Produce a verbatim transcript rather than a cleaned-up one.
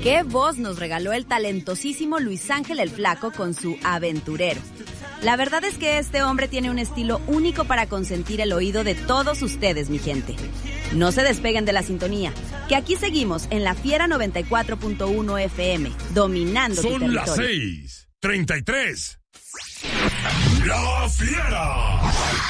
qué voz nos regaló el talentosísimo Luis Ángel el Flaco con su Aventurero. La verdad es que este hombre tiene un estilo único para consentir el oído de todos ustedes, mi gente. No se despeguen de la sintonía, que aquí seguimos en La Fiera noventa y cuatro punto uno F M, dominando tu territorio. Son las seis treinta y tres. La Fiera.